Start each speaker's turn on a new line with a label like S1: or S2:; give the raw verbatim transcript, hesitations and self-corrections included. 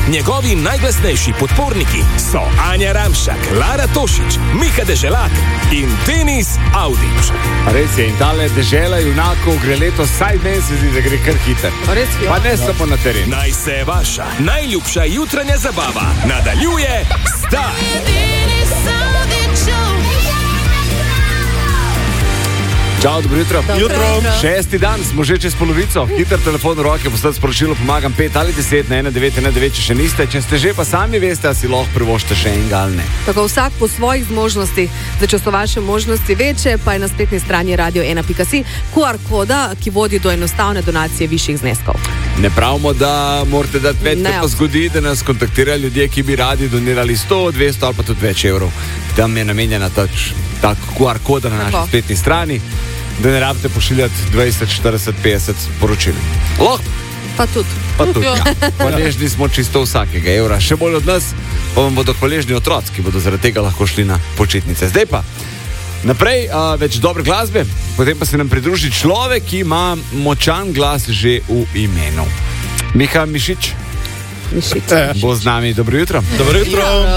S1: Njegovi najglasnejši podporniki so Anja Ramšak, Lara Tošić, Miha Deželak in Denis Audić.
S2: Res je, in tale dežela junakov gre leto, saj meni se zdi, da gre kar hiter. Pa ne samo na terenu.
S1: Naj se vaša najljubša jutranja zabava nadaljuje zdaj.
S2: Čau, dobro jutro.
S3: Jutro.
S2: Šesti dan, smo že čez polovico. Hiter telefon v roke, poslati sporočilo, pomagam pet ali deset na ena devet ena devet, če še niste. Če ste že, pa sami veste, a si lahko privoščite še enega ali ne.
S3: Tako vsak po svojih zmožnostih. Zdaj, če so vaše možnosti večje, pa je na spletni strani radio ena pika si Q R koda, ki vodi do enostavne donacije višjih zneskov.
S2: Ne pravimo, da morate dati več,
S3: Ne.
S2: pa zgodi, da nas kontaktirajo ljudje, ki bi radi donirali sto, dvesto ali pa tudi več evrov. Tam je namenjena tač, ta Q R koda na naši
S3: Tako.
S2: spletni strani, da ne rabite pošiljati dvajset, štirideset, petdeset sporočil. Lahko,
S3: Pa tudi.
S2: pa tudi. Ja. Hvaležni smo čisto vsakega evra. Še bolj od nas pa vam bodo hvaležni otroci, ki bodo zaradi tega lahko šli na počitnice. Zdaj pa naprej, a, več dobre glasbe, potem pa se nam pridruži človek, ki ima močan glas že v imenu. Miha Mišič
S3: Mišič.
S2: bo z nami. Dobro jutro.
S4: Dobro jutro.
S3: Ja.